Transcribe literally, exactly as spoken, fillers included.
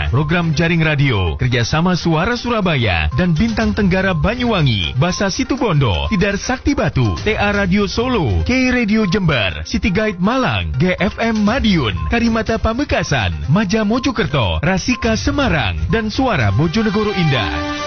program jaring radio, kerjasama Suara Surabaya dan Bintang Tenggara Banyuwangi, Basa Situbondo, Tidar Sakti Batu, T A Radio Solo, K Radio Jember, City Guide Malang, G F M Madiun, Karimata Pamekasan, Maja Mojokerto, Rasika Semarang, dan Suara Bojonegoro Indah.